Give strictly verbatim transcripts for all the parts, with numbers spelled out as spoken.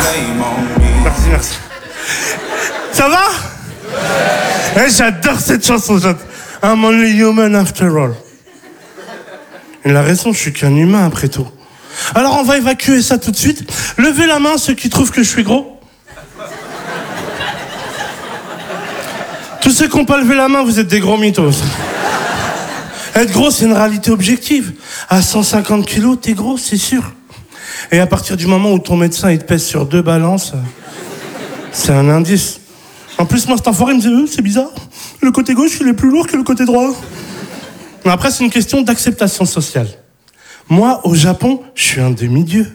Merci, merci. Ça va? Ouais. Eh, j'adore cette chanson. J'adore. I'm only human after all. Il a raison, je suis qu'un humain après tout. Alors on va évacuer ça tout de suite. Levez la main ceux qui trouvent que je suis gros. Tous ceux qui n'ont pas levé la main, vous êtes des gros mythos. Être gros, c'est une réalité objective. À cent cinquante kilos, t'es gros, c'est sûr. Et à partir du moment où ton médecin il te pèse sur deux balances, c'est un indice. En plus, moi, cet enfoiré me disait, euh, c'est bizarre, le côté gauche, il est plus lourd que le côté droit. Mais après, c'est une question d'acceptation sociale. Moi, au Japon, je suis un demi-dieu.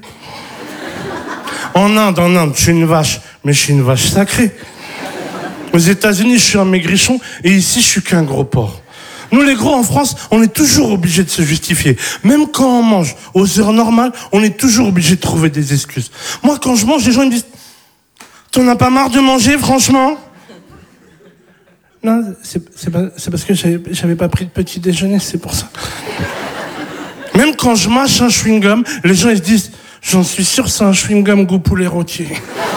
En Inde, en Inde, je suis une vache, mais je suis une vache sacrée. Aux États-Unis, je suis un maigrichon, et ici, je suis qu'un gros porc. Nous, les gros, en France, on est toujours obligés de se justifier. Même quand on mange, aux heures normales, on est toujours obligé de trouver des excuses. Moi, quand je mange, les gens ils me disent « T'en as pas marre de manger, franchement ?» Non, c'est, c'est, pas, c'est parce que j'avais, j'avais pas pris de petit déjeuner, c'est pour ça. Même quand je mâche un chewing-gum, les gens ils se disent « J'en suis sûr, c'est un chewing-gum goût poulet rôti. »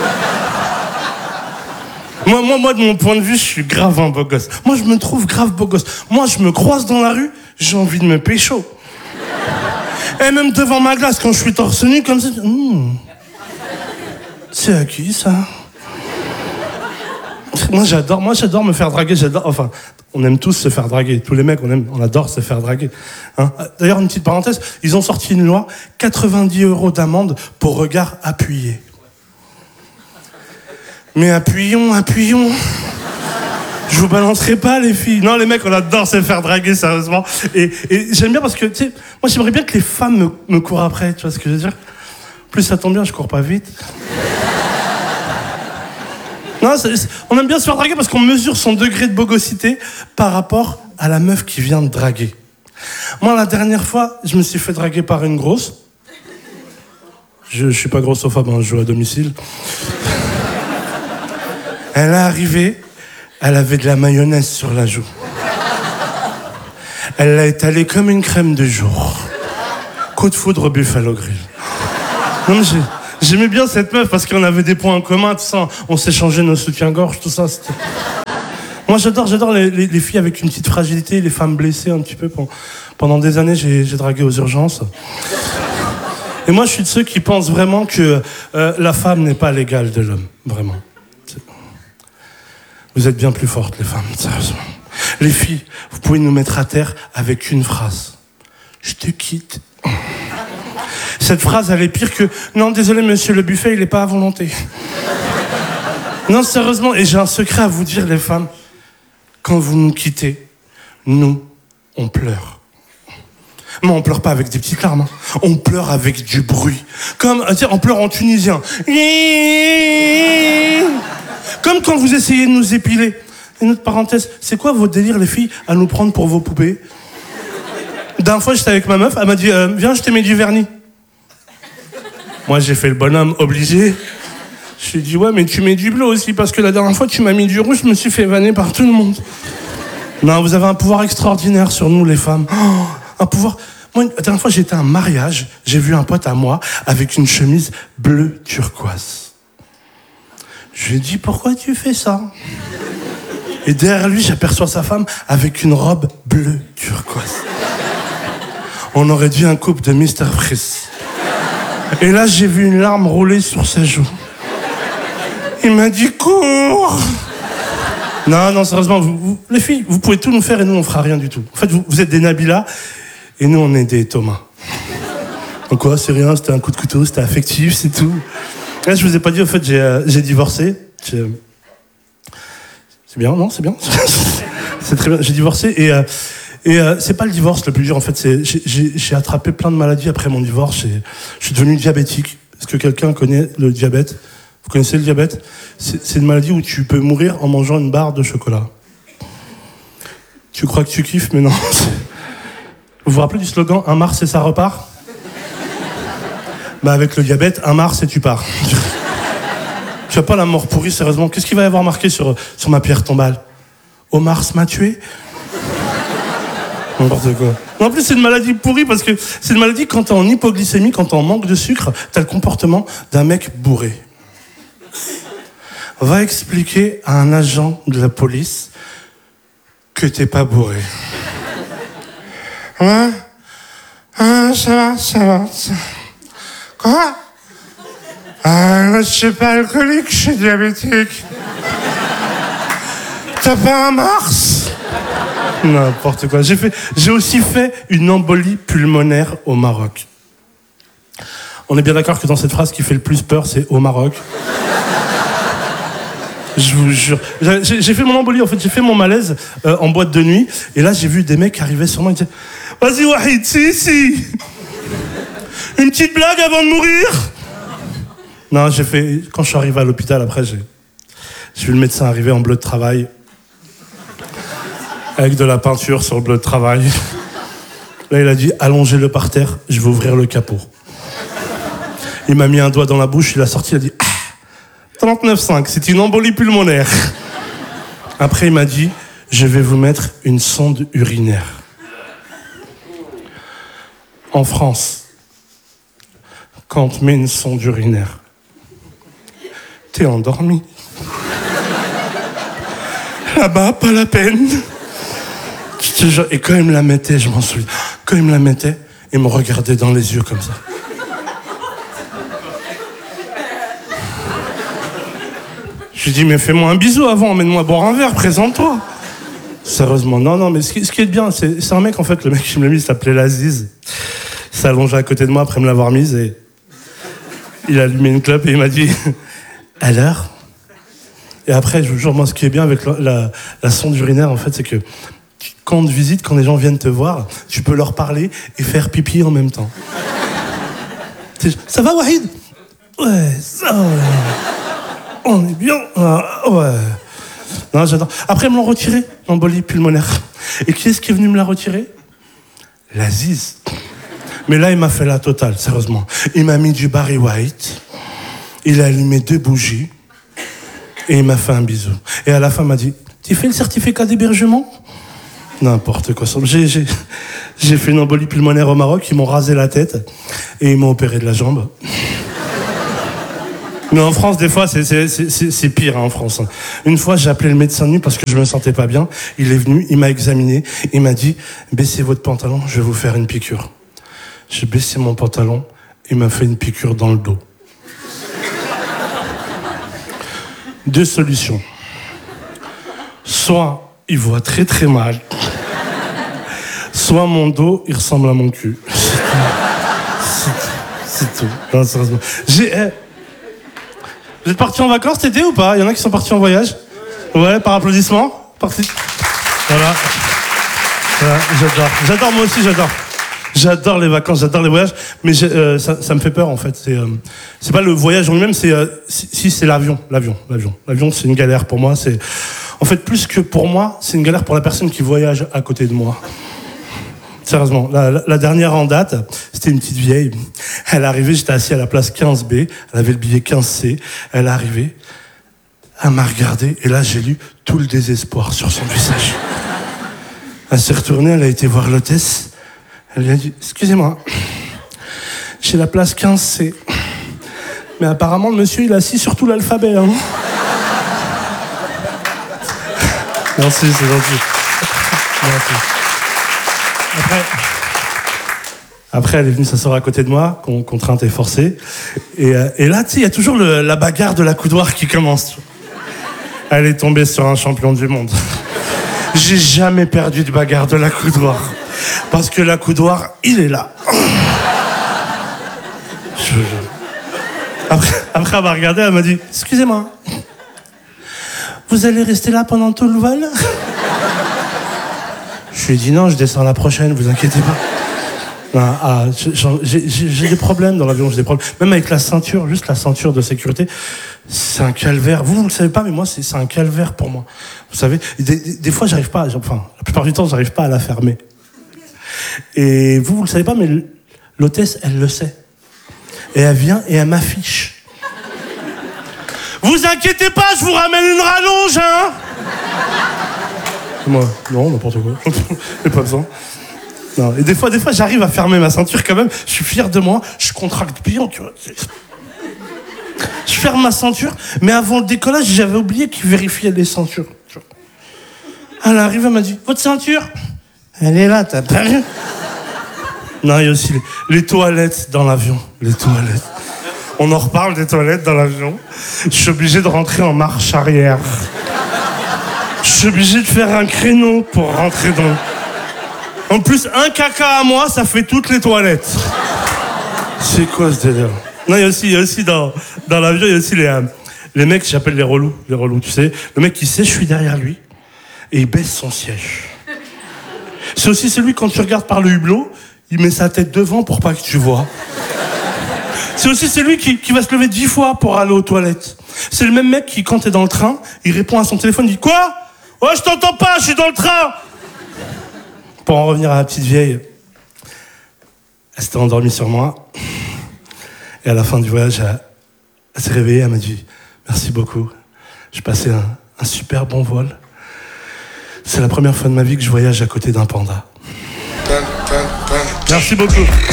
Moi, moi, moi, de mon point de vue, je suis grave un beau gosse. Moi, je me trouve grave beau gosse. Moi, je me croise dans la rue, j'ai envie de me pécho. Et même devant ma glace, quand je suis torse nu, comme ça, mmh. C'est à qui, ça? Moi, j'adore, moi, j'adore me faire draguer, j'adore, enfin, on aime tous se faire draguer. Tous les mecs, on aime, on adore se faire draguer. Hein. D'ailleurs, une petite parenthèse, ils ont sorti une loi, quatre-vingt-dix euros d'amende pour regard appuyé. Mais appuyons, appuyons. Je vous balancerai pas, les filles. Non, les mecs, on adore se faire draguer, sérieusement. Et, et j'aime bien parce que, tu sais, moi, j'aimerais bien que les femmes me, me courent après, tu vois ce que je veux dire? Plus ça tombe bien, je cours pas vite. Non, c'est, c'est, on aime bien se faire draguer parce qu'on mesure son degré de bogosité par rapport à la meuf qui vient de draguer. Moi, la dernière fois, je me suis fait draguer par une grosse. Je, je suis pas grossophobe, hein, je joue à domicile. Elle est arrivée, elle avait de la mayonnaise sur la joue. Elle l'a étalée comme une crème de jour. Coup de foudre au Buffalo Grill. Non, mais j'ai, j'aimais bien cette meuf parce qu'on avait des points en commun, tout ça. On s'échangeait nos soutiens-gorge, tout ça. C'était... Moi, j'adore, j'adore les, les, les filles avec une petite fragilité, les femmes blessées un petit peu. Pendant des années, j'ai, j'ai dragué aux urgences. Et moi, je suis de ceux qui pensent vraiment que euh, la femme n'est pas l'égale de l'homme. Vraiment. Vous êtes bien plus fortes, les femmes, sérieusement. Les filles, vous pouvez nous mettre à terre avec une phrase. Je te quitte. Cette phrase, elle est pire que « Non, désolé, monsieur, le buffet, il n'est pas à volonté. » Non, sérieusement, et j'ai un secret à vous dire, les femmes. Quand vous nous quittez, nous, on pleure. Mais on pleure pas avec des petites larmes. Hein. On pleure avec du bruit. Comme, tu sais, on pleure en tunisien. Comme quand vous essayez de nous épiler. Une autre parenthèse, c'est quoi vos délires, les filles, à nous prendre pour vos poupées? D'un fois, j'étais avec ma meuf, elle m'a dit euh, « Viens, je te mets du vernis. » Moi, j'ai fait le bonhomme obligé. Je lui ai dit « Ouais, mais tu mets du bleu aussi, parce que la dernière fois, tu m'as mis du rouge, je me suis fait vanner par tout le monde. » Non, vous avez un pouvoir extraordinaire sur nous, les femmes. Oh, un pouvoir... Moi, la dernière fois, j'étais à un mariage, j'ai vu un pote à moi avec une chemise bleu turquoise. Je lui ai dit, pourquoi tu fais ça? Et derrière lui, j'aperçois sa femme avec une robe bleue turquoise. On aurait dit un couple de mister Freeze. Et là, j'ai vu une larme rouler sur sa joue. Il m'a dit, cours! Non, non, sérieusement, vous, vous, les filles, vous pouvez tout nous faire et nous, on fera rien du tout. En fait, vous, vous êtes des Nabila et nous, on est des Thomas. Donc quoi, c'est rien, c'était un coup de couteau, c'était affectif, c'est tout. Là, je vous ai pas dit, au fait, j'ai, euh, j'ai divorcé. J'ai... C'est bien, non? C'est bien. C'est très bien. J'ai divorcé et, euh, et euh, c'est pas le divorce le plus dur, en fait. C'est, j'ai, j'ai, j'ai attrapé plein de maladies après mon divorce. Et je suis devenu diabétique. Est-ce que quelqu'un connaît le diabète? Vous connaissez le diabète? c'est, c'est une maladie où tu peux mourir en mangeant une barre de chocolat. Tu crois que tu kiffes, mais non. Vous vous rappelez du slogan « Un Mars et ça repart » ? Bah avec le diabète, un Mars et tu pars. Tu as pas la mort pourrie, sérieusement. Qu'est-ce qu'il va y avoir marqué sur, sur ma pierre tombale? Au Mars m'a tué? N'importe quoi. En plus, c'est une maladie pourrie parce que c'est une maladie quand t'es en hypoglycémie, quand t'es en manque de sucre, t'as le comportement d'un mec bourré. va expliquer à un agent de la police que t'es pas bourré. Ouais. Ah, ça va, ça va. Ça... Quoi? Ah, je suis pas alcoolique, je suis diabétique. T'as pas un Mars? N'importe quoi. J'ai fait, j'ai aussi fait une embolie pulmonaire au Maroc. On est bien d'accord que dans cette phrase, ce qui fait le plus peur, c'est au Maroc. Je vous jure. J'ai, j'ai fait mon embolie, en fait, j'ai fait mon malaise euh, en boîte de nuit. Et là, j'ai vu des mecs arriver sur moi et dire « Vas-y, Wahid, si, si. Une petite blague avant de mourir ?» Non, j'ai fait... Quand je suis arrivé à l'hôpital, après, j'ai, j'ai vu le médecin arriver en bleu de travail. Avec de la peinture sur le bleu de travail. Là, il a dit « Allongez-le par terre, je vais ouvrir le capot. » Il m'a mis un doigt dans la bouche, il a sorti, il a dit ah, trente-neuf virgule cinq, c'est une embolie pulmonaire. Après, il m'a dit je vais vous mettre une sonde urinaire. En France, quand on te met une sonde urinaire, t'es endormi. Là-bas, pas la peine. Je te jure, et quand il me la mettait, je m'en souviens, quand il me la mettait, il me regardait dans les yeux comme ça. Je lui dis, mais fais-moi un bisou avant, emmène-moi boire un verre, présente-toi. Sérieusement, non, non, mais ce qui, ce qui est bien, c'est, c'est un mec, en fait, le mec qui me l'a mis, il s'appelait Laziz. Il s'est allongé à côté de moi après me l'avoir mise et il a allumé une clope et il m'a dit, alors? Et après, je vous jure, moi, ce qui est bien avec la, la, la sonde urinaire, en fait, c'est que quand on te visite, quand les gens viennent te voir, tu peux leur parler et faire pipi en même temps. Ça va, Wahid? Ouais, ça va. On est bien. Ah, ouais. Non, j'adore. Après, ils me l'ont retiré, l'embolie pulmonaire. Et qui est-ce qui est venu me la retirer? L'Aziz. Mais là, il m'a fait la totale, sérieusement. Il m'a mis du Barry White, il a allumé deux bougies, et il m'a fait un bisou. Et à la fin, il m'a dit, tu fais le certificat d'hébergement? N'importe quoi. J'ai, j'ai, j'ai fait une embolie pulmonaire au Maroc, ils m'ont rasé la tête, et ils m'ont opéré de la jambe. Mais en France, des fois, c'est, c'est, c'est, c'est pire, hein, en France. Une fois, j'ai appelé le médecin de nuit parce que je me sentais pas bien. Il est venu, il m'a examiné, il m'a dit « Baissez votre pantalon, je vais vous faire une piqûre. » J'ai baissé mon pantalon, il m'a fait une piqûre dans le dos. Deux solutions. Soit il voit très très mal, soit mon dos, il ressemble à mon cul. C'est, c'est tout. Non, sérieusement. J'ai... Eh, vous êtes partis en vacances cet été ou pas? Il y en a qui sont partis en voyage? Ouais, par applaudissement. Parti. Voilà. Voilà. J'adore. J'adore, moi aussi, j'adore. J'adore les vacances, j'adore les voyages, mais euh, ça, ça me fait peur en fait. C'est, euh, c'est pas le voyage en lui-même, c'est euh, si, si c'est l'avion, l'avion, l'avion. L'avion, c'est une galère pour moi. C'est, en fait, plus que pour moi, c'est une galère pour la personne qui voyage à côté de moi. Sérieusement, la, la, la dernière en date, c'était une petite vieille. Elle est arrivée, j'étais assis à la place quinze B, elle avait le billet quinze C, elle est arrivée, elle m'a regardé, et là j'ai lu tout le désespoir sur son visage. Elle s'est retournée, elle a été voir l'hôtesse, elle lui a dit « Excusez-moi, j'ai la place quinze C, mais apparemment le monsieur il est assis sur tout l'alphabet. Hein. » Merci, c'est gentil. Merci. Après, après, elle est venue s'asseoir à côté de moi, contrainte et forcée. Et, et là, tu sais, il y a toujours le, la bagarre de la coudoir qui commence. Elle est tombée sur un champion du monde. J'ai jamais perdu de bagarre de la coudoir. Parce que la coudoir, il est là. Je... Après, après elle m'a regardé, elle m'a dit « Excusez-moi, vous allez rester là pendant tout le vol ?» Je lui ai dit non, je descends la prochaine, vous inquiétez pas. Non, ah, j'ai, j'ai, j'ai des problèmes dans l'avion, j'ai des problèmes. Même avec la ceinture, juste la ceinture de sécurité, c'est un calvaire. Vous, vous le savez pas, mais moi, c'est, c'est un calvaire pour moi. Vous savez, des, des, des fois, j'arrive pas, enfin, la plupart du temps, j'arrive pas à la fermer. Et vous, vous le savez pas, mais l'hôtesse, elle le sait. Et elle vient et elle m'affiche. Vous inquiétez pas, je vous ramène une rallonge, hein. Moi, non, n'importe quoi. J'ai pas besoin. Non. Et des fois, des fois, j'arrive à fermer ma ceinture quand même. Je suis fier de moi. Je contracte bien, tu vois. Je ferme ma ceinture, mais avant le décollage, j'avais oublié qu'il vérifiait les ceintures. Elle arrive, elle m'a dit, votre ceinture? Elle est là, t'as pas vu? Non, il y a aussi les, les toilettes dans l'avion. Les toilettes. On en reparle des toilettes dans l'avion. Je suis obligé de rentrer en marche arrière. Je suis obligé de faire un créneau pour rentrer dans... En plus, un caca à moi, ça fait toutes les toilettes. C'est quoi ce délire? Non, il y a aussi, il y a aussi dans, dans l'avion, il y a aussi les, euh, les mecs que j'appelle les relous. Les relous, tu sais. Le mec qui sait, je suis derrière lui, et il baisse son siège. C'est aussi celui, quand tu regardes par le hublot, il met sa tête devant pour pas que tu vois. C'est aussi celui qui, qui va se lever dix fois pour aller aux toilettes. C'est le même mec qui, quand t'es dans le train, il répond à son téléphone, il dit « Quoi? Oh, je t'entends pas, je suis dans le train !» Pour en revenir à la petite vieille, elle s'était endormie sur moi. Et à la fin du voyage, elle, elle s'est réveillée, elle m'a dit « Merci beaucoup, j'ai passé un, un super bon vol. C'est la première fois de ma vie que je voyage à côté d'un panda. » Merci beaucoup.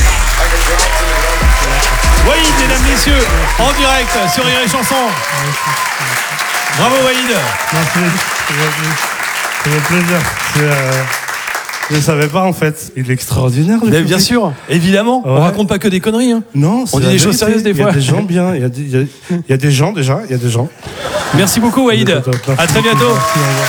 Wahid, mesdames, messieurs, en direct sur Rire et Chanson. Bravo Wahid. Merci. Ça fait plaisir. C'est, euh, je ne savais pas en fait. Il est extraordinaire. Mais bien sûr, évidemment. Ouais. On raconte pas que des conneries. Hein. Non, on dit des choses sérieuses des fois. Il y a des gens bien. Il y a des, il y a, il y a des gens déjà. Il y a des gens. Merci beaucoup Wahid. À très bientôt. Merci,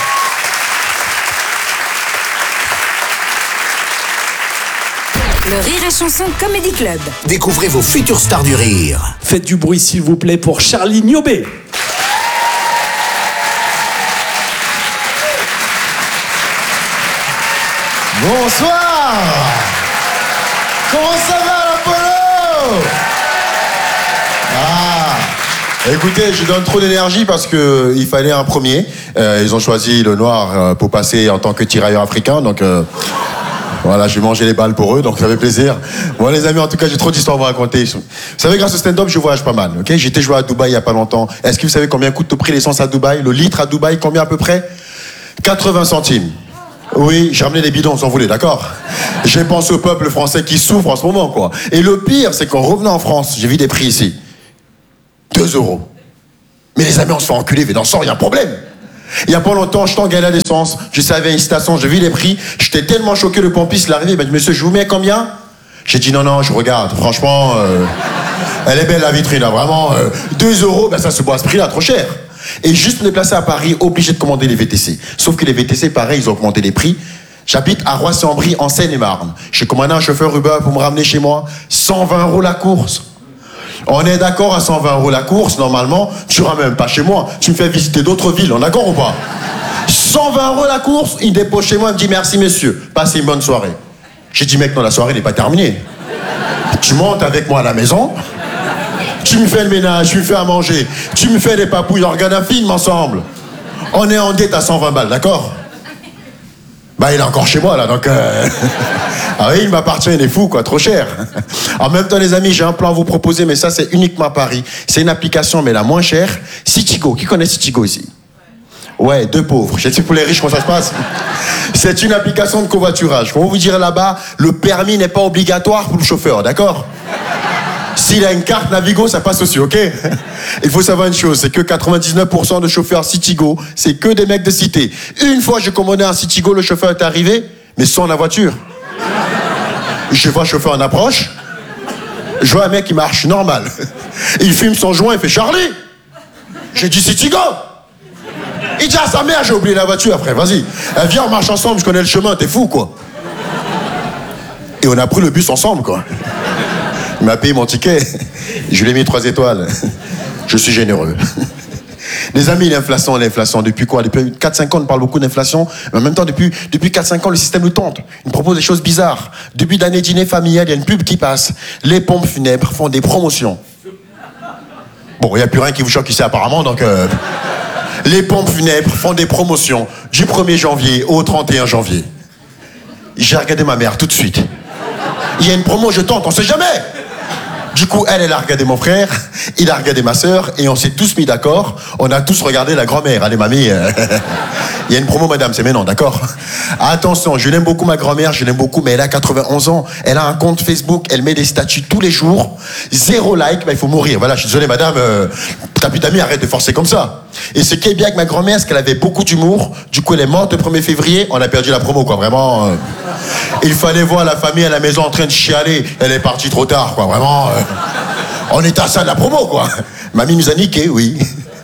Le Rire et Chanson Comedy Club. Découvrez vos futures stars du rire. Faites du bruit s'il vous plaît pour Charlie Niobé. Bonsoir. Comment ça va l'Apollo? Ah, écoutez, je donne trop d'énergie parce que il fallait un premier. Euh, ils ont choisi le noir euh, pour passer en tant que tirailleur africain, donc. Euh, Voilà, je vais manger les balles pour eux, donc ça fait plaisir. Bon, les amis, en tout cas, j'ai trop d'histoires à vous raconter. Vous savez, grâce au stand-up, je voyage pas mal, ok? J'étais joué à Dubaï il y a pas longtemps. Est-ce que vous savez combien coûte le prix l'essence à Dubaï? Le litre à Dubaï, combien à peu près? quatre-vingts centimes. Oui, j'ai ramené les bidons, vous en voulez, d'accord? J'ai pensé au peuple français qui souffre en ce moment, quoi. Et le pire, c'est qu'en revenant en France, j'ai vu des prix ici. deux euros. Mais les amis, on se fait enculer, mais dans le sang, il y a un problème. Il y a pas longtemps, je t'en galère d'essence, je savais une station, j'ai vu les prix, j'étais tellement choqué, le pompiste l'arrivée, il m'a dit, monsieur, je vous mets combien? J'ai dit, non, non, je regarde, franchement, euh, elle est belle la vitrine, là, vraiment, euh, deux euros, ben ça se boit à ce prix-là, trop cher. Et juste me déplacer à Paris, obligé de commander les V T C. Sauf que les V T C, pareil, ils ont augmenté les prix. J'habite à Roissy-en-Brie, en Seine-et-Marne. J'ai commandé un chauffeur Uber pour me ramener chez moi, cent vingt euros la course. On est d'accord à cent vingt euros la course, normalement, tu ne ramènes pas chez moi, tu me fais visiter d'autres villes, on est d'accord ou pas? cent vingt euros la course, il dépose chez moi, il me dit merci monsieur, passez une bonne soirée. J'ai dit mec, non, la soirée n'est pas terminée. Tu montes avec moi à la maison, tu me fais le ménage, tu me fais à manger, tu me fais des papouilles, on regarde un film ensemble. On est en dette à cent vingt balles, d'accord? Bah il est encore chez moi là, donc... Euh... Ah oui, il m'appartient, il est fou, quoi, trop cher. En même temps, les amis, j'ai un plan à vous proposer, mais ça, c'est uniquement à Paris. C'est une application, mais la moins chère, Citigo. Qui connaît Citigo ici? Ouais, deux pauvres. Je sais pour les riches comment ça se passe. C'est une application de covoiturage. Pour vous dire là-bas, le permis n'est pas obligatoire pour le chauffeur, d'accord? S'il a une carte Navigo, ça passe aussi, ok? Il faut savoir une chose, c'est que quatre-vingt-dix-neuf pour cent de chauffeurs Citigo, c'est que des mecs de cité. Une fois, j'ai commandé un Citigo, le chauffeur est arrivé, mais sans la voiture. Je vois un chauffeur en approche, je vois un mec qui marche normal. Il fume son joint, il fait Charlie. J'ai dit Citigo. Il dit à sa mère, j'ai oublié la voiture après, vas-y. Elle vient, on marche ensemble, je connais le chemin, t'es fou quoi. Et on a pris le bus ensemble quoi. Il m'a payé mon ticket, je lui ai mis trois étoiles. Je suis généreux. Les amis, l'inflation, l'inflation, depuis quoi? Depuis quatre cinq ans, on parle beaucoup d'inflation, mais en même temps, depuis, depuis quatre cinq ans, le système nous tente. Il nous propose des choses bizarres. Début d'année dîner familial, il y a une pub qui passe. Les pompes funèbres font des promotions. Bon, il n'y a plus rien qui vous choque ici apparemment, donc... Euh... Les pompes funèbres font des promotions du premier janvier au trente et un janvier. J'ai regardé ma mère tout de suite. Il y a une promo, je tente, on sait jamais. Du coup, elle, elle a regardé mon frère, il a regardé ma sœur, et on s'est tous mis d'accord. On a tous regardé la grand-mère, allez mamie. Il y a une promo, madame, c'est maintenant, d'accord? Attention, je l'aime beaucoup, ma grand-mère, je l'aime beaucoup, mais elle a quatre-vingt-onze ans. Elle a un compte Facebook, elle met des statuts tous les jours. Zéro like, bah, il faut mourir. Voilà, je suis désolé, madame, euh, ta putain d'amis, arrête de forcer comme ça. Et ce qui est bien avec ma grand-mère, c'est qu'elle avait beaucoup d'humour. Du coup, elle est morte le premier février, on a perdu la promo, quoi, vraiment. Euh, il fallait voir la famille à la maison en train de chialer. Elle est partie trop tard, quoi, vraiment. Euh, on est à ça de la promo, quoi. Mamie nous a niqué, oui.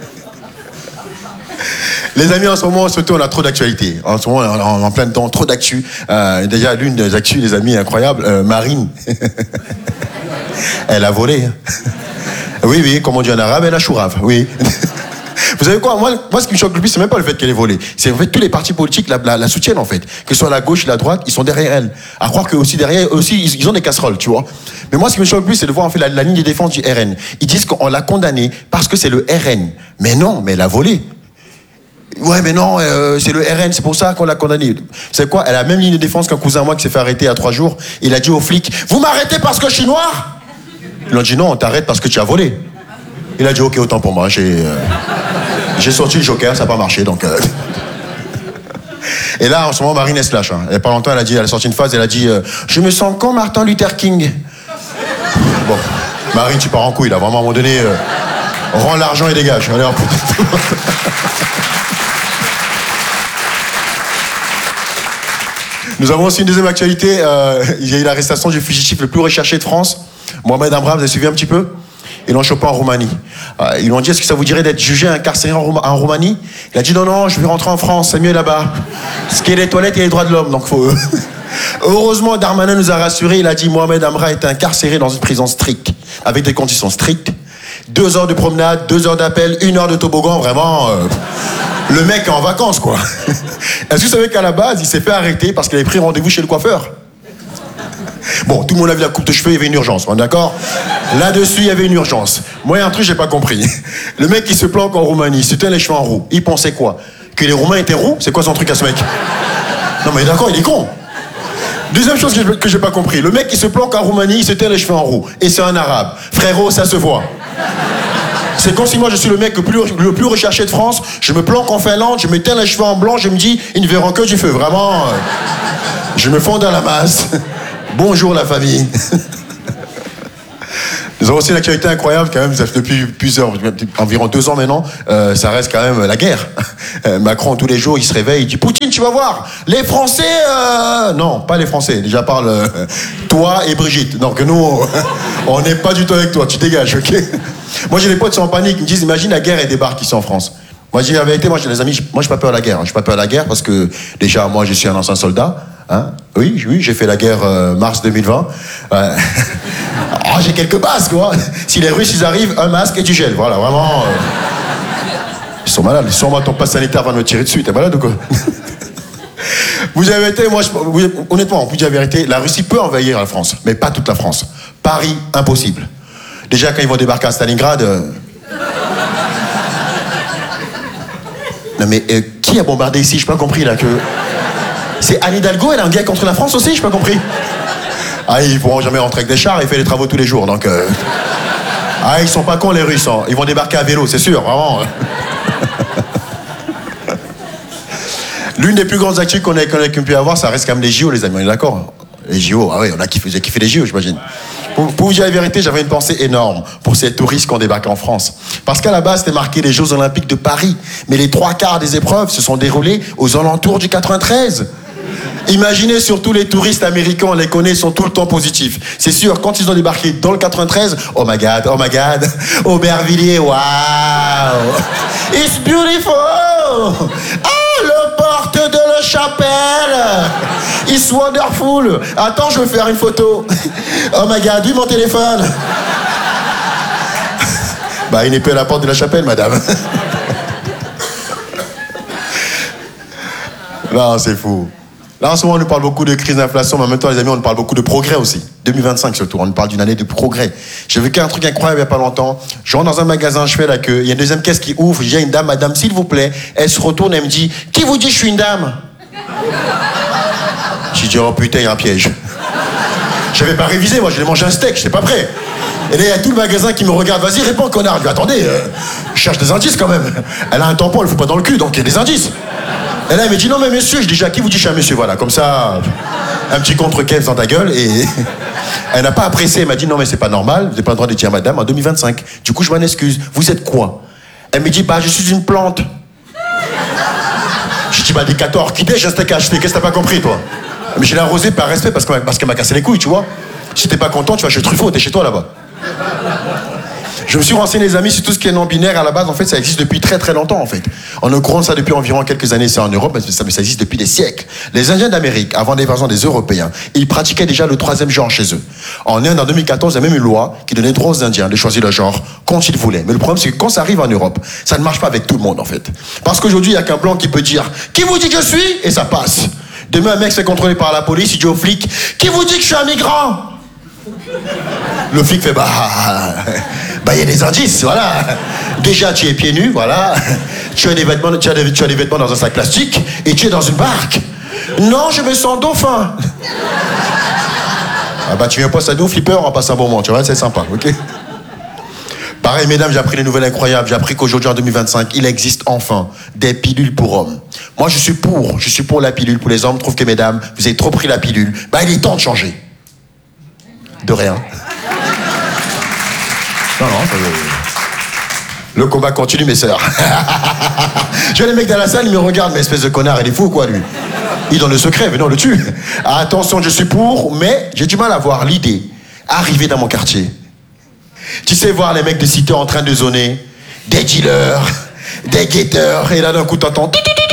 Les amis, en ce moment, surtout, on a trop d'actualités. En ce moment, on est en plein dedans, trop d'actu. Euh, déjà, l'une des actus, les amis, incroyable, euh, Marine. Elle a volé. Oui, oui, comme on dit en arabe, elle a chourave, oui. Vous savez quoi, moi, moi, ce qui me choque le plus, c'est même pas le fait qu'elle ait volé. C'est en fait tous les partis politiques la, la, la soutiennent, en fait. Que ce soit la gauche et la droite, ils sont derrière elle. À croire que aussi derrière, aussi, ils, ils ont des casseroles, tu vois. Mais moi, ce qui me choque le plus, c'est de voir en fait la, la ligne de défense du R N. Ils disent qu'on l'a condamné parce que c'est le R N. Mais non, mais elle a volé. Ouais, mais non, euh, c'est le R N, c'est pour ça qu'on l'a condamné. C'est quoi? Elle a la même ligne de défense qu'un cousin à moi qui s'est fait arrêter il y a trois jours. Il a dit aux flics, vous m'arrêtez parce que je suis noir? Ils lui ont dit non, on t'arrête parce que tu as volé. Il a dit ok, autant pour moi. J'ai euh, j'ai sorti le joker, ça n'a pas marché, donc. Euh... Et là, en ce moment, Marine elle se lâche. Hein. Il n'y a pas longtemps, elle a dit, elle a sorti une phase, elle a dit, euh, je me sens comme Martin Luther King. Bon, Marine, tu pars en couille là. Vraiment, à un moment donné, euh, rends l'argent et dégage. Allez, hop. Nous avons aussi une deuxième actualité. Euh, il y a eu l'arrestation du fugitif le plus recherché de France, Mohamed Amra. Vous avez suivi un petit peu? Ils l'ont chopé en Roumanie. Euh, ils lui ont dit, est-ce que ça vous dirait d'être jugé, incarcéré en, Roum- en Roumanie? Il a dit, non, non, je vais rentrer en France, c'est mieux là-bas. Ce qui est les toilettes et les droits de l'homme, donc faut... Heureusement, Darmanin nous a rassurés. Il a dit, Mohamed Amra est incarcéré dans une prison stricte, avec des conditions strictes. Deux heures de promenade, deux heures d'appel, une heure de toboggan, vraiment... Euh... Le mec est en vacances, quoi. Est-ce que vous savez qu'à la base, il s'est fait arrêter parce qu'il avait pris rendez-vous chez le coiffeur? Bon, tout le monde a vu la coupe de cheveux, il y avait une urgence, on est d'accord? Là-dessus, il y avait une urgence. Moi, il y a un truc, j'ai pas compris. Le mec qui se planque en Roumanie, il se tient les cheveux en roue. Il pensait quoi? Que les Roumains étaient roux? C'est quoi son truc à ce mec? Non, mais d'accord, il est con. Deuxième chose que, que j'ai pas compris. Le mec qui se planque en Roumanie, il se tient les cheveux en roue. Et c'est un arabe. Frérot, ça se voit. C'est comme si moi je suis le mec le plus, le plus recherché de France, je me planque en Finlande, je me teins les cheveux en blanc, je me dis, ils ne verront que du feu, vraiment. Euh, je me fonds dans la masse. Bonjour la famille. Nous avons aussi une actualité incroyable quand même, depuis plusieurs, environ deux ans maintenant, euh, ça reste quand même la guerre. Euh, Macron tous les jours, il se réveille, il dit, Poutine, tu vas voir, les Français, euh... non, pas les Français, déjà parle euh, toi et Brigitte. Donc nous, on n'est pas du tout avec toi, tu dégages, ok? Moi j'ai des potes qui sont en panique, ils me disent, imagine la guerre, elle débarque ici en France. Moi j'ai la vérité, moi j'ai des amis, moi j'ai pas peur de la guerre, hein. J'ai pas peur de la guerre parce que déjà moi je suis un ancien soldat, hein. Oui, oui, j'ai fait la guerre euh, mars deux mille vingt. Euh... oh, j'ai quelques bases, quoi. Si les Russes ils arrivent, un masque et du gel, voilà, vraiment. Euh... Ils sont malades, ils sont moi ton passe sanitaire va me tirer dessus, t'es malade ou quoi? Vous avez été, moi, je, vous, honnêtement, vous dites la vérité, la Russie peut envahir la France, mais pas toute la France. Paris, impossible. Déjà, quand ils vont débarquer à Stalingrad... Euh... Non mais, euh, qui a bombardé ici? J'ai pas compris, là, que... C'est Anne Hidalgo, elle a un guerre contre la France aussi? J'ai pas compris. Ah, ils pourront jamais rentrer avec des chars, ils font les travaux tous les jours, donc... Euh... Ah, ils sont pas cons, les Russes, hein. Ils vont débarquer à vélo, c'est sûr, vraiment. L'une des plus grandes actus qu'on a, qu'on a pu avoir, ça reste quand même les J O, les amis, on est d'accord? Les J O, ah oui, on a kiffé, j'ai kiffé les J O, j'imagine. Pour, pour vous dire la vérité, j'avais une pensée énorme pour ces touristes qui ont débarqué en France. Parce qu'à la base, c'était marqué les Jeux Olympiques de Paris. Mais les trois quarts des épreuves se sont déroulées aux alentours du quatre-vingt-treize. Imaginez surtout les touristes américains, on les connaît, ils sont tout le temps positifs. C'est sûr, quand ils ont débarqué dans le quatre-vingt-treize, oh my god, oh my god, Aubervilliers, wow, it's beautiful. Ah, le porte de la chapelle, it's wonderful. Attends, je veux faire une photo. Oh my god, oui, mon téléphone. Bah, il n'est plus à la porte de la chapelle, madame. Non, c'est fou. Là, en ce moment, on nous parle beaucoup de crise d'inflation, mais en même temps, les amis, on nous parle beaucoup de progrès aussi. deux mille vingt-cinq surtout, on nous parle d'une année de progrès. J'ai vécu un truc incroyable il n'y a pas longtemps. Je rentre dans un magasin, je fais la queue, il y a une deuxième caisse qui ouvre, j'ai une dame, madame, s'il vous plaît. Elle se retourne, elle me dit, qui vous dit je suis une dame? J'ai dit, oh putain, il y a un piège. J'avais pas révisé, moi, je l'ai mangé un steak, j'étais pas prêt. Et là, il y a tout le magasin qui me regarde, vas-y, réponds, connard. Je dis, attendez, euh, je cherche des indices quand même. Elle a un tampon, elle ne fout pas dans le cul, donc il y a des indices. Et là, il me dit, non, mais monsieur, je dis, à qui vous dites, je suis un monsieur, voilà, comme ça, un petit contre-kev dans ta gueule, et elle n'a pas apprécié, elle m'a dit, non, mais c'est pas normal, vous n'avez pas le droit de dire madame en deux mille vingt-cinq. Du coup, je m'en excuse, vous êtes quoi? Elle me dit, bah, je suis une plante. Je dis, bah, des quatorze orchidées, j'ai un steak à acheter, qu'est-ce que t'as pas compris, toi? Mais je l'ai arrosé par respect, parce qu'elle parce qu'elle m'a cassé les couilles, tu vois. Si t'es pas content, tu vas chez Truffaut, t'es chez toi, là-bas. Je me suis renseigné, les amis, sur tout ce qui est non-binaire. À la base, en fait, ça existe depuis très très longtemps, en fait. On est au courant de ça depuis environ quelques années, c'est en Europe, mais ça, mais ça existe depuis des siècles. Les Indiens d'Amérique, avant l'invasion des Européens, ils pratiquaient déjà le troisième genre chez eux. En Inde, en deux mille quatorze, il y a même une loi qui donnait droit aux Indiens de choisir leur genre quand ils voulaient. Mais le problème, c'est que quand ça arrive en Europe, ça ne marche pas avec tout le monde, en fait. Parce qu'aujourd'hui, il n'y a qu'un blanc qui peut dire « Qui vous dit que je suis ?» et ça passe. Demain, un mec se fait contrôler par la police, il dit au flic « Qui vous dit que je suis un migrant ?» Le flic fait bah, bah il y a des indices, voilà. Déjà tu es pieds nus, voilà. Tu as des vêtements, tu as des, tu as des vêtements dans un sac plastique et tu es dans une barque. Non, je me sens dauphin. Ah bah tu viens pas à nous, flipper, on va passer un bon moment, tu vois, c'est sympa, ok. Pareil, mesdames, j'ai appris des nouvelles incroyables. J'ai appris qu'aujourd'hui, en deux mille vingt-cinq, il existe enfin des pilules pour hommes. Moi, je suis pour, je suis pour la pilule pour les hommes. Je trouve que, mesdames, vous avez trop pris la pilule. Bah, il est temps de changer. De rien. Non, non, ça... Le combat continue, mes sœurs. Je vois les mecs dans la salle, ils me regardent, mais espèce de connard, il est fou, quoi, lui. Il donne le secret, mais non, le tue. Attention, je suis pour, mais j'ai du mal à voir l'idée. Arriver dans mon quartier. Tu sais, voir les mecs de cité en train de zoner, des dealers, des guetteurs, et là, d'un coup, t'entends...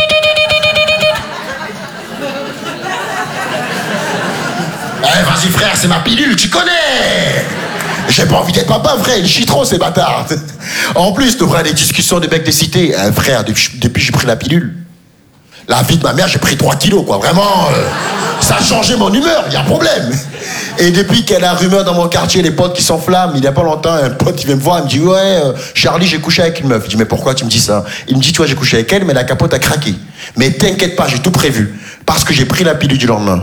Eh, vas-y frère, c'est ma pilule, tu connais. J'ai pas envie d'être papa, frère, il chie trop ces bâtards. En plus, tu auras des discussions de mecs des cités. Eh, frère, depuis, depuis que j'ai pris la pilule, la vie de ma mère, j'ai pris trois kilos, quoi. Vraiment, euh, ça a changé mon humeur, il y a un problème. Et depuis qu'il y a la rumeur dans mon quartier, les potes qui s'enflamment, il y a pas longtemps, un pote qui vient me voir, il me dit, ouais, euh, Charlie, j'ai couché avec une meuf. Je dis, mais pourquoi tu me dis ça? Il me dit, tu vois, j'ai couché avec elle, mais la capote a craqué. Mais t'inquiète pas, j'ai tout prévu. Parce que j'ai pris la pilule du lendemain.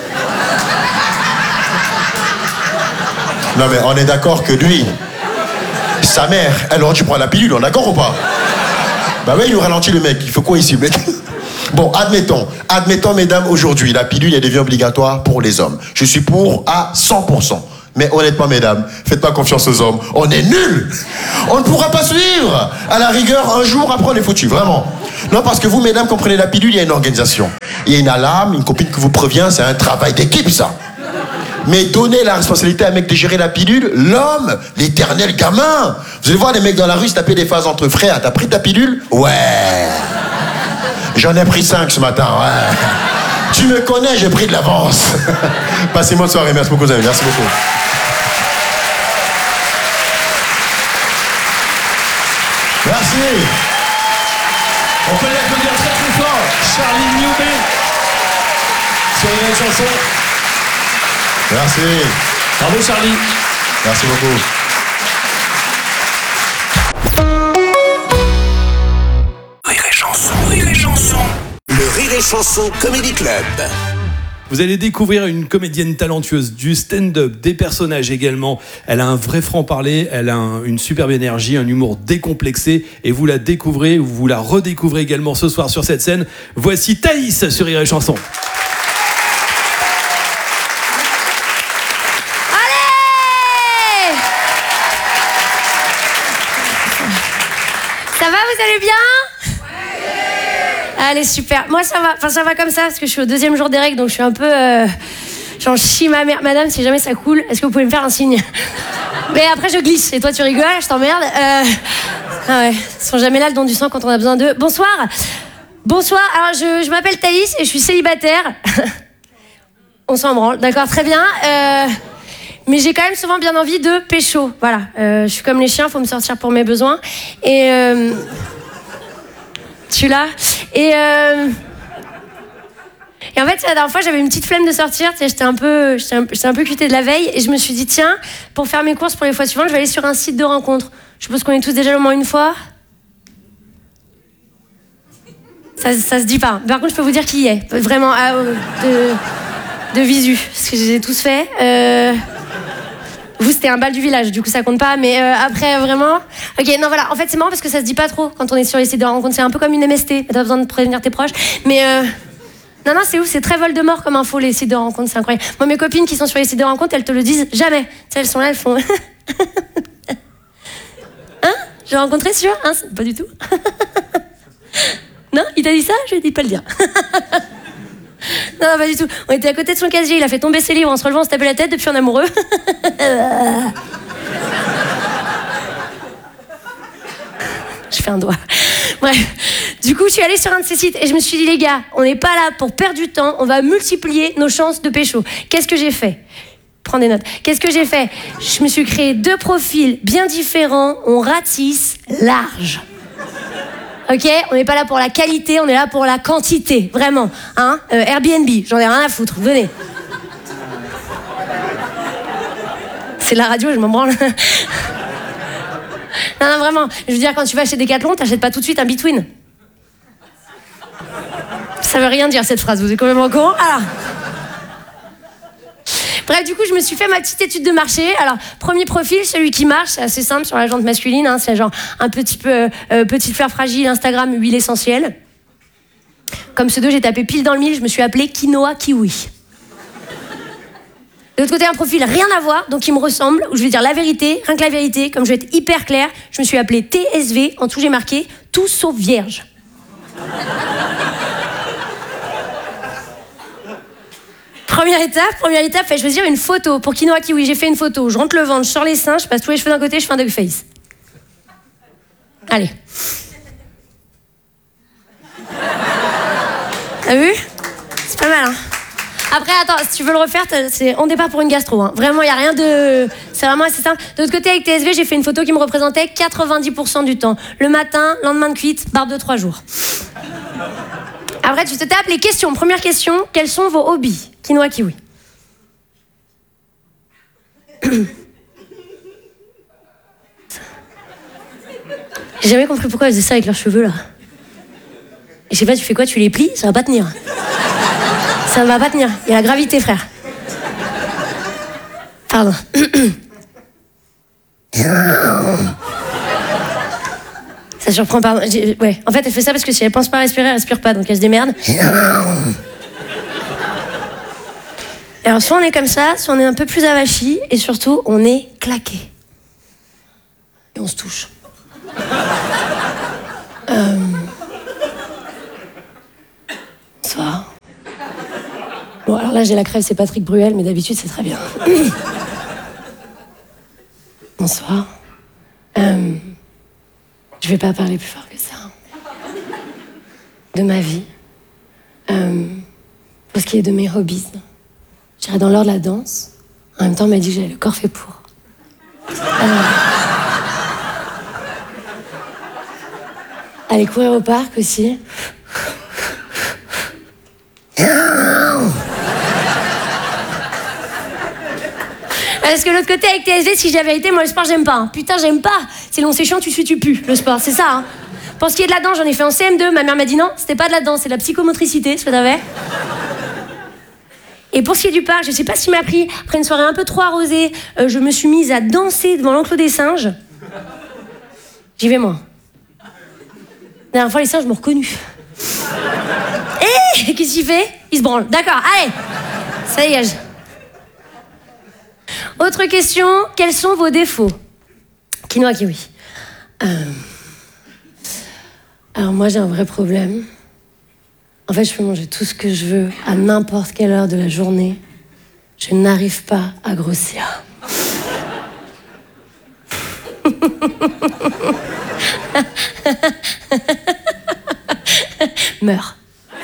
Non mais on est d'accord que lui, sa mère, elle aurait dû prendre la pilule, on est d'accord ou pas? Bah ouais, il nous ralentit le mec, il faut quoi ici, mec? Bon, admettons, admettons mesdames, aujourd'hui, la pilule, elle devient obligatoire pour les hommes. Je suis pour à cent pour cent. Mais honnêtement, mesdames, faites pas confiance aux hommes, on est nuls. On ne pourra pas suivre. À la rigueur, un jour, après on est foutu, vraiment. Non, parce que vous, mesdames, comprenez la pilule, il y a une organisation. Il y a une alarme, une copine qui vous prévient, c'est un travail d'équipe, ça. Mais donner la responsabilité à un mec de gérer la pilule, l'homme, l'éternel gamin. Vous allez voir les mecs dans la rue se taper des phases entre frères. T'as pris ta pilule? Ouais. J'en ai pris cinq ce matin, ouais. Tu me connais, j'ai pris de l'avance. Passez une bonne soirée, merci beaucoup, vous avez, merci beaucoup. Merci. On peut l'applaudir très très fort. Charlie Niobé sur une chanson. Merci. Bravo Charlie. Merci beaucoup. Rire et chanson, rire et chanson. Le Rire et Chanson Comedy Club. Vous allez découvrir une comédienne talentueuse, du stand-up, des personnages également. Elle a un vrai franc-parler, elle a un, une superbe énergie, un humour décomplexé. Et vous la découvrez, vous la redécouvrez également ce soir sur cette scène. Voici Thaïs sur Rire et Chanson. Ça va, vous allez bien? Ouais. Allez, super. Moi, ça va. Enfin, ça va comme ça, parce que je suis au deuxième jour des règles, donc je suis un peu... Euh, J'en chie ma mère. Madame, si jamais ça coule, est-ce que vous pouvez me faire un signe? Mais après, je glisse. Et toi, tu rigoles, je t'emmerde. Euh... Ah ouais, ils sont jamais là, le don du sang, quand on a besoin d'eux. Bonsoir. Bonsoir. Alors, je, je m'appelle Thaïs et je suis célibataire. On s'en branle. D'accord, très bien. Euh... Mais j'ai quand même souvent bien envie de pécho. Voilà. Euh, je suis comme les chiens, faut me sortir pour mes besoins. Et... Euh... Tu l'as. Et... Euh... Et en fait, la dernière fois, j'avais une petite flemme de sortir. Tu sais, j'étais un peu, j'étais un, j'étais un peu cutée de la veille. Et je me suis dit, tiens, pour faire mes courses pour les fois suivantes, je vais aller sur un site de rencontre. Je suppose qu'on est tous déjà allés au moins une fois. Ça, ça se dit pas. Par contre, je peux vous dire qui y est. Vraiment, ah, de, de visu. Parce que je les ai tous faits. Euh... Vous, c'était un bal du village, du coup, ça compte pas. Mais euh, après, vraiment... Ok, non, voilà. En fait, c'est marrant parce que ça se dit pas trop quand on est sur les sites de rencontres. C'est un peu comme une M S T. T'as besoin de prévenir tes proches. Mais... Euh... Non, non, c'est ouf. C'est très Voldemort comme info, les sites de rencontres. C'est incroyable. Moi, mes copines qui sont sur les sites de rencontres, elles te le disent jamais. Tu sais, elles sont là, elles font... Hein? J'ai rencontré sur... Hein? Pas du tout. Non? Il t'a dit ça? Je lui ai dit de pas le dire. Non, non, pas du tout. On était à côté de son casier, il a fait tomber ses livres en se relevant, on se tapait la tête depuis un amoureux. Je fais un doigt. Bref. Du coup, je suis allée sur un de ces sites et je me suis dit, les gars, on n'est pas là pour perdre du temps, on va multiplier nos chances de pécho. Qu'est-ce que j'ai fait? Prends des notes. Qu'est-ce que j'ai fait? Je me suis créé deux profils bien différents, on ratisse large. Ok, on n'est pas là pour la qualité, on est là pour la quantité, vraiment. Hein euh, Airbnb, j'en ai rien à foutre, venez. C'est de la radio, je m'en branle. Non, non, vraiment. Je veux dire, quand tu vas chez Decathlon, t'achètes pas tout de suite un Between. Ça veut rien dire, cette phrase, vous êtes quand même au courant? Alors... Bref, du coup, je me suis fait ma petite étude de marché. Alors, premier profil, celui qui marche, c'est assez simple sur la jante masculine. Hein, c'est genre un petit peu euh, petite fleur fragile, Instagram, huile essentielle. Comme pseudo, j'ai tapé pile dans le mille, je me suis appelée Quinoa Kiwi. De l'autre côté, un profil rien à voir, donc il me ressemble, où je vais dire la vérité, rien que la vérité, comme je vais être hyper claire, je me suis appelée T S V, en dessous j'ai marqué tout sauf vierge. Première étape, première étape, fallait choisir une photo. Pour Quinoa Kiwi, j'ai fait une photo. Je rentre le ventre, je sors les seins, je passe tous les cheveux d'un côté, je fais un duck face. Allez. T'as vu? C'est pas mal, hein? Après, attends, si tu veux le refaire, c'est on départ pour une gastro. Hein. Vraiment, il n'y a rien de... C'est vraiment assez simple. De l'autre côté, avec T S V, j'ai fait une photo qui me représentait quatre-vingt-dix pour cent du temps. Le matin, lendemain de cuite, barbe de trois jours. Après, tu te tapes les questions. Première question, quels sont vos hobbies? Quinoa Kiwi. J'ai jamais compris pourquoi elles faisaient ça avec leurs cheveux, là. Et je sais pas, tu fais quoi? Tu les plies? Ça va pas tenir. Ça ne va pas tenir. Il y a la gravité, frère. Pardon. Ça surprend, pardon. J'ai... Ouais. En fait, elle fait ça parce que si elle pense pas respirer, elle respire pas, donc elle se démerde. Alors, soit on est comme ça, soit on est un peu plus avachi, et surtout, on est claqué. Et on se touche. euh... Bonsoir. Bon, alors là, j'ai la crève, c'est Patrick Bruel, mais d'habitude, c'est très bien. Bonsoir. Euh... Je vais pas parler plus fort que ça. De ma vie. Euh... Pour ce qui est de mes hobbies. J'irai dans l'ordre de la danse. En même temps, on m'a dit que j'avais le corps fait pour. Euh... Aller courir au parc aussi. Parce que l'autre côté, avec T S V, si j'avais été, moi, le sport, j'aime pas. Hein. Putain, j'aime pas. C'est long, c'est chiant, tu suis, tu pues. Le sport, c'est ça. Hein. Pour ce qui est de la danse, j'en ai fait en C M deux. Ma mère m'a dit non, c'était pas de la danse, c'est de la psychomotricité, ce que t'avais. Et pour ce qui est du parc, je sais pas ce qui m'a pris. Après une soirée un peu trop arrosée, euh, je me suis mise à danser devant l'enclos des singes. J'y vais, moi. La dernière fois, les singes m'ont reconnu. Hé, qu'est-ce qu'il fait? Il se branle. D'accord, allez. Ça dégage. Autre question, quels sont vos défauts? Quinoa Kiwi. Euh... Alors moi, j'ai un vrai problème. En fait, je peux manger tout ce que je veux à n'importe quelle heure de la journée. Je n'arrive pas à grossir. Meurs.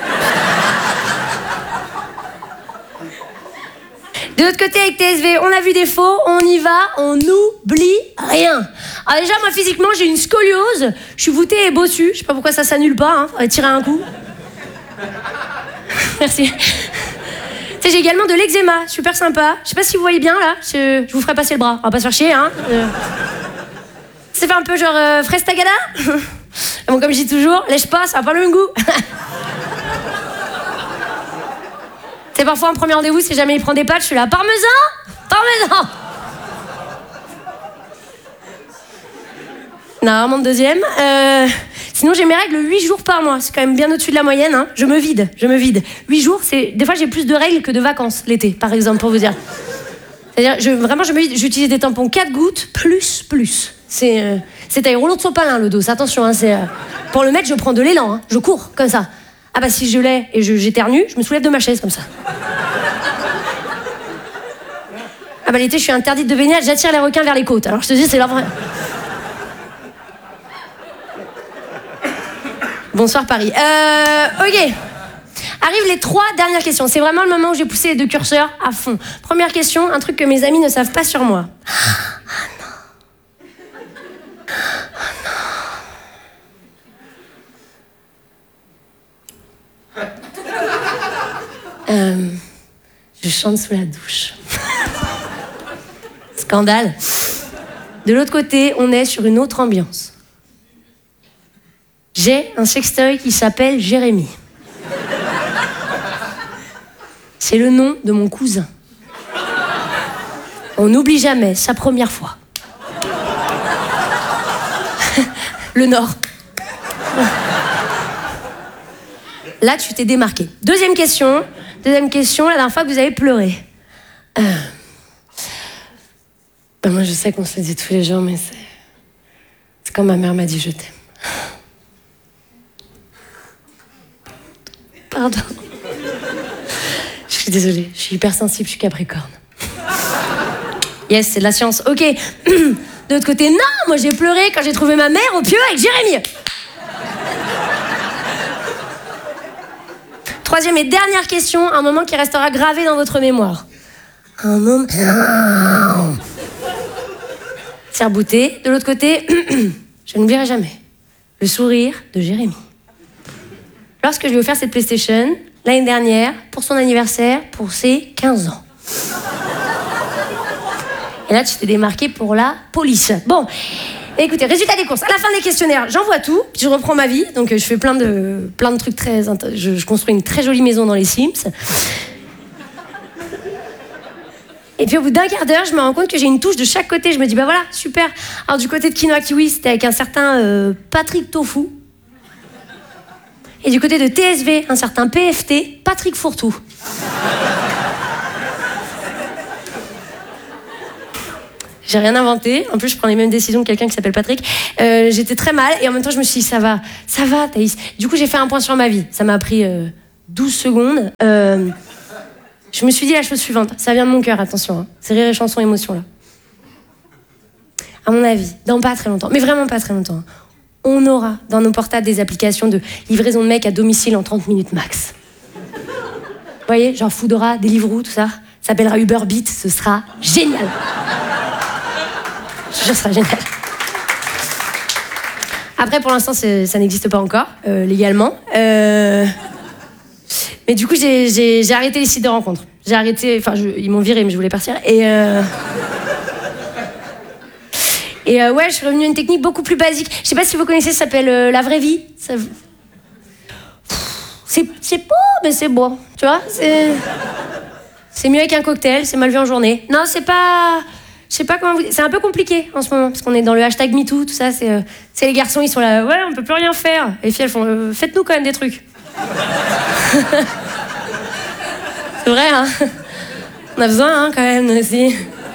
De l'autre côté, avec T S V, on a vu des faux, on y va, on n'oublie rien. Alors déjà, moi, physiquement, j'ai une scoliose, je suis voûtée et bossue, je sais pas pourquoi ça s'annule pas, hein, faudrait tirer un coup. Merci. Tu sais, j'ai également de l'eczéma, super sympa. Je sais pas si vous voyez bien, là, je, je vous ferai passer le bras, on va pas se faire chier, hein. Euh... C'est fait un peu genre euh, fraise tagada. Bon, comme je dis toujours, lèche pas, ça a pas le même goût. C'est parfois un premier rendez-vous, si jamais il prend des pâtes, je suis là, parmesan, parmesan. Non, rarement de deuxième. Euh, sinon, j'ai mes règles huit jours par mois. C'est quand même bien au-dessus de la moyenne. Hein. Je me vide, je me vide. huit jours, c'est... Des fois, j'ai plus de règles que de vacances l'été, par exemple, pour vous dire. C'est-à-dire, je, vraiment, je me vide. J'utilise des tampons quatre gouttes, plus, plus. C'est, euh, c'est taille rouleau de sopalin, le dos. Attention, hein, c'est... Euh, pour le mettre, je prends de l'élan. Hein. Je cours, comme ça. Ah bah, si je l'ai et je, j'éternue, je me soulève de ma chaise, comme ça. Ah bah, l'été, je suis interdite de baignade, j'attire les requins vers les côtes. Alors, je te dis, c'est leur vrai... Bonsoir Paris. Euh, ok. Arrivent les trois dernières questions. C'est vraiment le moment où j'ai poussé les deux curseurs à fond. Première question, un truc que mes amis ne savent pas sur moi. Ah non. Ah non. Euh, je chante sous la douche. Scandale. De l'autre côté, on est sur une autre ambiance. J'ai un sextoy qui s'appelle Jérémy. C'est le nom de mon cousin. On n'oublie jamais sa première fois. Le Nord. Là, tu t'es démarqué. Deuxième question. Deuxième question, la dernière fois que vous avez pleuré. Euh... Ben moi, je sais qu'on se le dit tous les jours, mais c'est... C'est quand ma mère m'a dit « je t'aime ». Pardon. Je suis désolée, je suis hypersensible, je suis capricorne. Yes, c'est de la science. Ok. De l'autre côté, non, moi j'ai pleuré quand j'ai trouvé ma mère au pieu avec Jérémy. Troisième et dernière question, un moment qui restera gravé dans votre mémoire. Un moment... Serre-bouté. De l'autre côté, je n'oublierai jamais le sourire de Jérémy. Lorsque je lui ai offert cette PlayStation, l'année dernière, pour son anniversaire, pour ses quinze ans. Et là, tu t'es démarqué pour la police. Bon, écoutez, résultat des courses. À la fin des questionnaires, j'envoie tout, puis je reprends ma vie. Donc, je fais plein de, plein de trucs très... Je, je construis une très jolie maison dans les Sims. Et puis, au bout d'un quart d'heure, je me rends compte que j'ai une touche de chaque côté. Je me dis, bah voilà, super. Alors, du côté de Quinoa Kiwi, c'était avec un certain euh, Patrick Tofu. Et du côté de T S V, un certain P F T, Patrick Fourtou. J'ai rien inventé. En plus, je prends les mêmes décisions que quelqu'un qui s'appelle Patrick. Euh, j'étais très mal et en même temps, je me suis dit, ça va, ça va, Thaïs. Du coup, j'ai fait un point sur ma vie. Ça m'a pris euh, douze secondes. Euh, je me suis dit la chose suivante. Ça vient de mon cœur, attention. Hein. C'est Rire et Chanson émotion, là. À mon avis, dans pas très longtemps, mais vraiment pas très longtemps, on aura dans nos portables des applications de livraison de mecs à domicile en trente minutes max. Vous voyez, genre Foodora, Deliveroo, tout ça. Ça s'appellera Uber Beat, ce sera génial. Je jure, ce sera génial. Après, pour l'instant, c'est, ça n'existe pas encore, euh, légalement. Euh... Mais du coup, j'ai, j'ai, j'ai arrêté les sites de rencontres. J'ai arrêté... Enfin, je, ils m'ont viré, mais je voulais partir. Et... Euh... Et euh, ouais, je suis revenue à une technique beaucoup plus basique. Je sais pas si vous connaissez, ça s'appelle euh, la vraie vie. Ça... C'est, c'est beau, mais c'est beau. Tu vois, c'est... C'est mieux avec un cocktail, c'est mal vu en journée. Non, c'est pas... Je sais pas comment vous... C'est un peu compliqué en ce moment, parce qu'on est dans le hashtag MeToo, tout ça. C'est, euh... c'est les garçons, ils sont là, ouais, on peut plus rien faire. Et les filles, elles font, euh, faites-nous quand même des trucs. C'est vrai, hein. On a besoin, hein, quand même, aussi.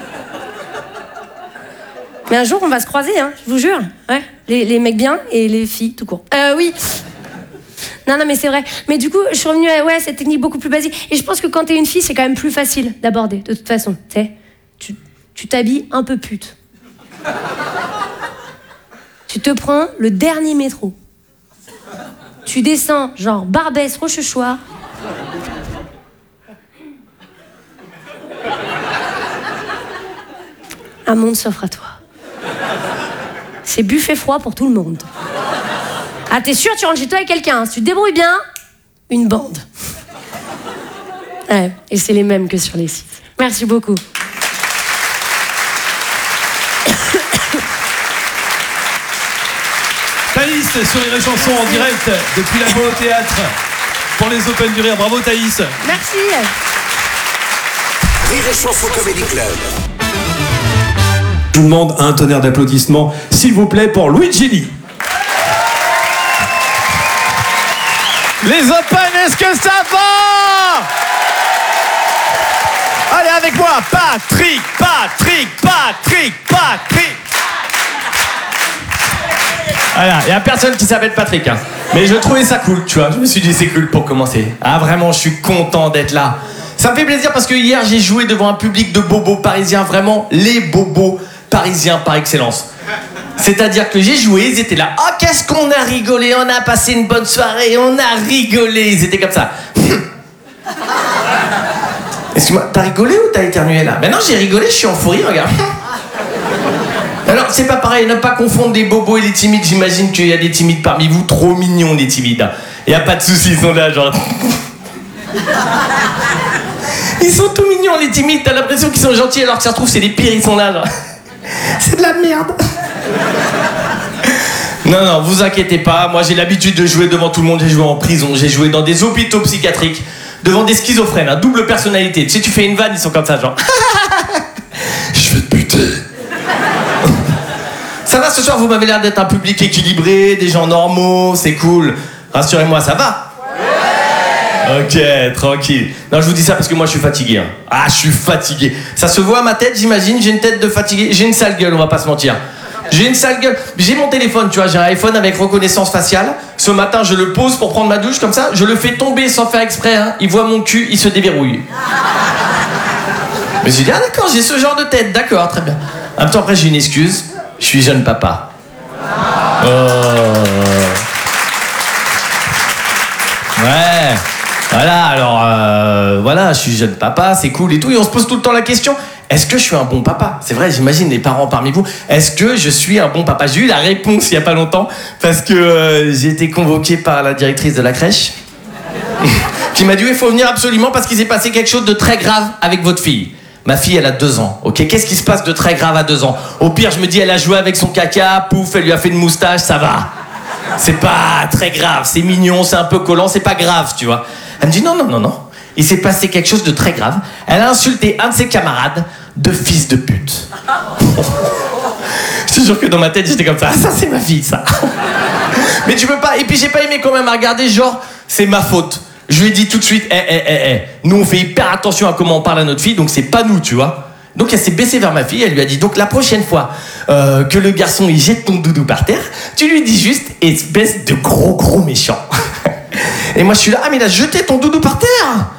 Mais un jour, on va se croiser, hein, je vous jure. Ouais. Les, les mecs bien et les filles tout court. Euh, oui. Non, non, mais c'est vrai. Mais du coup, je suis revenue à ouais, cette technique beaucoup plus basique. Et je pense que quand t'es une fille, c'est quand même plus facile d'aborder, de toute façon. Tu sais, tu, tu t'habilles un peu pute. Tu te prends le dernier métro. Tu descends, genre Barbès, Rochechouart. Un monde s'offre à toi. C'est buffet froid pour tout le monde. Ah, t'es sûr, tu rentres chez toi avec quelqu'un. Si tu te débrouilles bien, une bande. Ouais, et c'est les mêmes que sur les sites. Merci beaucoup. Thaïs sur Rire et Chanson en direct depuis la Voix au Théâtre pour les Open du Rire. Bravo Thaïs. Merci. Rire et Chanson Comedy Club. Je vous demande un tonnerre d'applaudissements, s'il vous plaît, pour Luigi Lee. Les Open, est-ce que ça va? Allez avec moi, Patrick, Patrick, Patrick, Patrick. Voilà, il n'y a personne qui s'appelle Patrick, hein. Mais je trouvais ça cool, tu vois. Je me suis dit c'est cool pour commencer. Ah vraiment, je suis content d'être là. Ça me fait plaisir parce que hier j'ai joué devant un public de bobos parisiens, vraiment les bobos parisiens par excellence. C'est-à-dire que j'ai joué, ils étaient là. Oh, qu'est-ce qu'on a rigolé, on a passé une bonne soirée, on a rigolé. Ils étaient comme ça. Excuse-moi, t'as rigolé ou t'as éternué là? Ben non, j'ai rigolé, je suis en fou rire, regarde. Alors, c'est pas pareil, ne pas confondre des bobos et les timides. J'imagine qu'il y a des timides parmi vous, trop mignons les timides. Il y a pas de soucis, ils sont là, genre. Ils sont tout mignons les timides, t'as l'impression qu'ils sont gentils alors que ça se trouve c'est les pires, ils sont là, genre. C'est de la merde. Non, non, vous inquiétez pas, moi j'ai l'habitude de jouer devant tout le monde, j'ai joué en prison, j'ai joué dans des hôpitaux psychiatriques, devant des schizophrènes, hein, double personnalité. Tu sais, tu fais une vanne, ils sont comme ça, genre. Je vais te buter. Ça va ce soir, vous m'avez l'air d'être un public équilibré, des gens normaux, c'est cool. Rassurez-moi, ça va? Ok, tranquille. Non, je vous dis ça parce que moi je suis fatigué. Hein. Ah, je suis fatigué. Ça se voit à ma tête, j'imagine. J'ai une tête de fatigué. J'ai une sale gueule, on va pas se mentir. J'ai une sale gueule. J'ai mon téléphone, tu vois. J'ai un iPhone avec reconnaissance faciale. Ce matin, je le pose pour prendre ma douche comme ça. Je le fais tomber sans faire exprès. Hein. Il voit mon cul, il se déverrouille. Mais j'ai dit, ah d'accord, j'ai ce genre de tête. D'accord, très bien. En même temps, après, j'ai une excuse. Je suis jeune papa. Oh. Ouais. Voilà, alors, euh, voilà, je suis jeune papa, c'est cool et tout. Et on se pose tout le temps la question, est-ce que je suis un bon papa? C'est vrai, j'imagine les parents parmi vous. Est-ce que je suis un bon papa? J'ai eu la réponse il y a pas longtemps, parce que euh, j'ai été convoqué par la directrice de la crèche, qui m'a dit, il faut venir absolument parce qu'il s'est passé quelque chose de très grave avec votre fille. Ma fille, elle a deux ans, ok? Qu'est-ce qui se passe de très grave à deux ans? Au pire, je me dis, elle a joué avec son caca, pouf, elle lui a fait une moustache, ça va. C'est pas très grave, c'est mignon, c'est un peu collant, c'est pas grave, tu vois. Elle me dit non, non, non, non. Il s'est passé quelque chose de très grave. Elle a insulté un de ses camarades de fils de pute. Je te jure que dans ma tête, j'étais comme ça. Ah, ça, c'est ma fille, ça. Mais tu peux pas. Et puis, j'ai pas aimé quand même à regarder, genre, c'est ma faute. Je lui ai dit tout de suite, hé, hé, hé, hé. Nous, on fait hyper attention à comment on parle à notre fille, donc c'est pas nous, tu vois. Donc, elle s'est baissée vers ma fille, elle lui a dit, donc la prochaine fois euh, que le garçon, il jette ton doudou par terre, tu lui dis juste, espèce de gros, gros méchant. Et moi, je suis là, ah, mais il a jeté ton doudou par terre.